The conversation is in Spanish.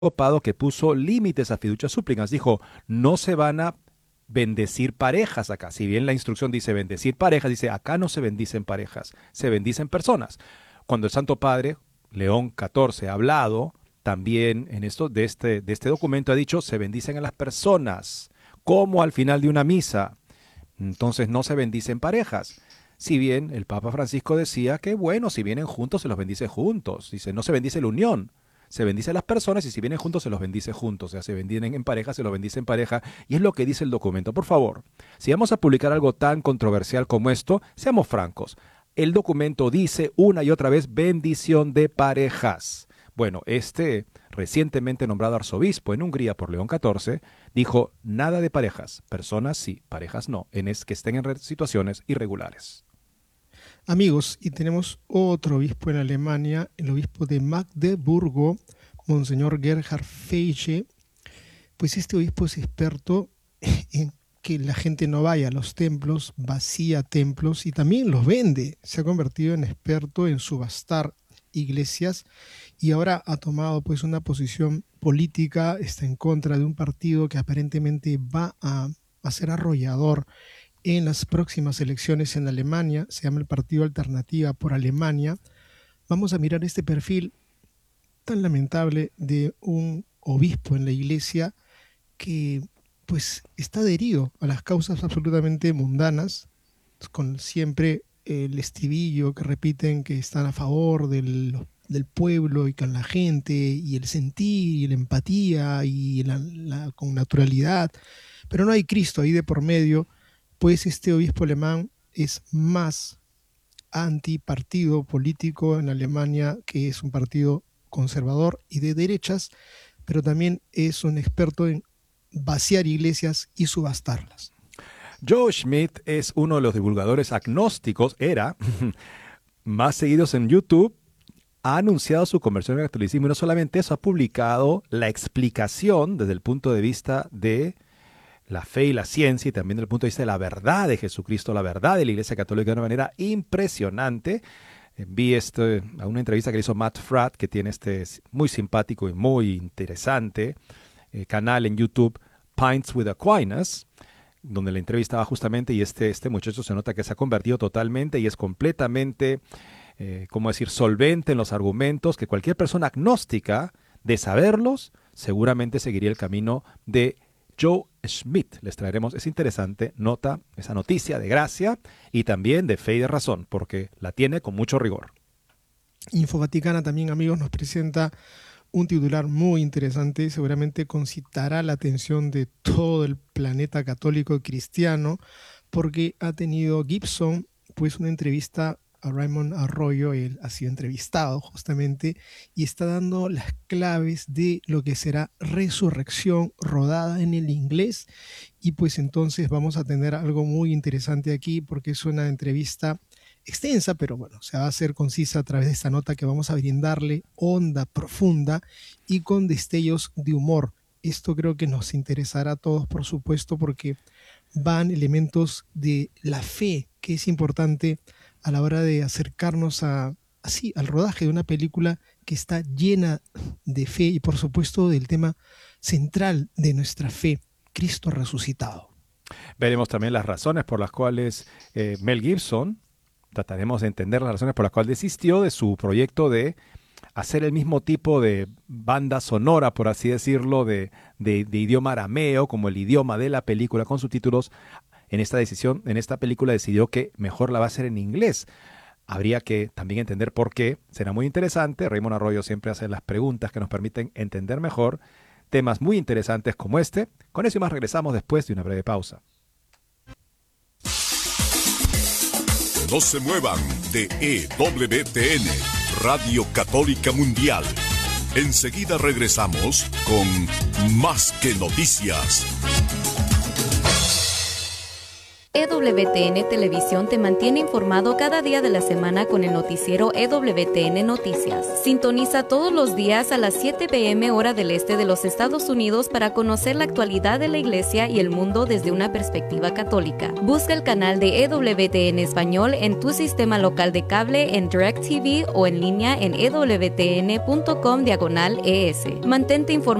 episcopado que puso límites a fiducias súplicas. Dijo, no se van a bendecir parejas acá. Si bien la instrucción dice bendecir parejas, dice acá no se bendicen parejas, se bendicen personas. Cuando el Santo Padre, León XIV, ha hablado también en esto de este documento, ha dicho se bendicen a las personas, como al final de una misa. Entonces no se bendicen parejas. Si bien el Papa Francisco decía que bueno, si vienen juntos se los bendice juntos. Dice, no se bendice la unión, se bendice a las personas y si vienen juntos se los bendice juntos. O sea, se bendice en pareja, se los bendice en pareja. Y es lo que dice el documento. Por favor, si vamos a publicar algo tan controversial como esto, seamos francos. El documento dice una y otra vez bendición de parejas. Bueno, este recientemente nombrado arzobispo en Hungría por León XIV dijo nada de parejas, personas sí, parejas no, que estén en situaciones irregulares. Amigos, y tenemos otro obispo en Alemania, el obispo de Magdeburgo, Monseñor Gerhard Feige. Pues este obispo es experto en que la gente no vaya a los templos, vacía templos y también los vende. Se ha convertido en experto en subastar iglesias y ahora ha tomado pues una posición política, está en contra de un partido que aparentemente va a ser arrollador en las próximas elecciones en Alemania. Se llama el Partido Alternativa por Alemania. Vamos a mirar este perfil tan lamentable de un obispo en la iglesia que pues está adherido a las causas absolutamente mundanas, con siempre el estribillo que repiten que están a favor del pueblo y con la gente, y el sentir y la empatía y con naturalidad, pero no hay Cristo ahí de por medio. Pues este obispo alemán es más antipartido político en Alemania, que es un partido conservador y de derechas, pero también es un experto en vaciar iglesias y subastarlas. Joe Schmidt es uno de los divulgadores agnósticos, era, más seguidos en YouTube. Ha anunciado su conversión al catolicismo y no solamente eso, ha publicado la explicación desde el punto de vista de la fe y la ciencia y también desde el punto de vista de la verdad de Jesucristo, la verdad de la Iglesia Católica de una manera impresionante. Vi a una entrevista que le hizo Matt Fradd, que tiene muy simpático y muy interesante canal en YouTube, Pints with Aquinas, donde la entrevistaba justamente, y este muchacho se nota que se ha convertido totalmente y es completamente, solvente en los argumentos, que cualquier persona agnóstica, de saberlos, seguramente seguiría el camino de Joe Schmidt. Les traeremos esa interesante nota, esa noticia de gracia y también de fe y de razón, porque la tiene con mucho rigor. Info Vaticana también, amigos, nos presenta un titular muy interesante, seguramente concitará la atención de todo el planeta católico y cristiano, porque ha tenido Gibson pues una entrevista a Raymond Arroyo. Él ha sido entrevistado justamente y está dando las claves de lo que será Resurrección, rodada en el inglés, y pues entonces vamos a tener algo muy interesante aquí, porque es una entrevista extensa, pero bueno, se va a hacer concisa a través de esta nota que vamos a brindarle, honda, profunda y con destellos de humor. Esto creo que nos interesará a todos, por supuesto, porque van elementos de la fe, que es importante a la hora de acercarnos al rodaje de una película que está llena de fe y por supuesto del tema central de nuestra fe, Cristo resucitado. Veremos también las razones por las cuales Mel Gibson, trataremos de entender las razones por las cuales desistió de su proyecto de hacer el mismo tipo de banda sonora, por así decirlo, de idioma arameo, como el idioma de la película con subtítulos. En esta película decidió que mejor la va a hacer en inglés. Habría que también entender por qué. Será muy interesante. Raymond Arroyo siempre hace las preguntas que nos permiten entender mejor temas muy interesantes como este. Con eso y más regresamos después de una breve pausa. No se muevan de EWTN, Radio Católica Mundial. Enseguida regresamos con Más que Noticias. EWTN Televisión te mantiene informado cada día de la semana con el noticiero EWTN Noticias. Sintoniza todos los días a las 7 p.m. hora del este de los Estados Unidos para conocer la actualidad de la Iglesia y el mundo desde una perspectiva católica. Busca el canal de EWTN Español en tu sistema local de cable, en DirecTV o en línea en ewtn.com/es. Mantente informado